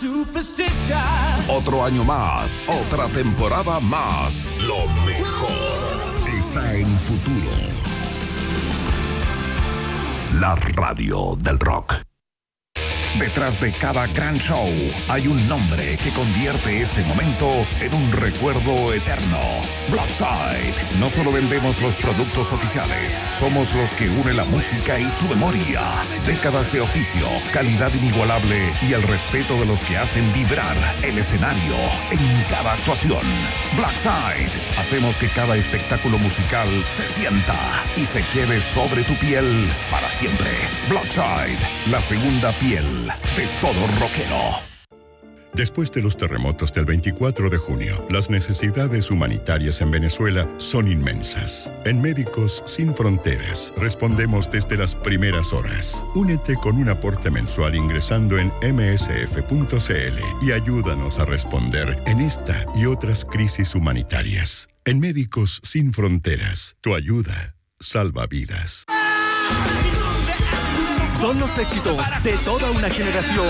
Otro año más, otra temporada más. Lo mejor está en Futuro. La radio del rock. Detrás de cada gran show hay un nombre que convierte ese momento en un recuerdo eterno. Blackside. No solo vendemos los productos oficiales, somos los que unen la música y tu memoria. Décadas de oficio, calidad inigualable y el respeto de los que hacen vibrar el escenario en cada actuación. Blackside. Hacemos que cada espectáculo musical se sienta y se quede sobre tu piel para siempre. Blackside, la segunda piel de todo rockero. Después de los terremotos del 24 de junio, las necesidades humanitarias en Venezuela son inmensas. En Médicos Sin Fronteras respondemos desde las primeras horas. Únete con un aporte mensual ingresando en msf.cl y ayúdanos a responder en esta y otras crisis humanitarias. En Médicos Sin Fronteras, tu ayuda salva vidas. Son los éxitos de toda una generación.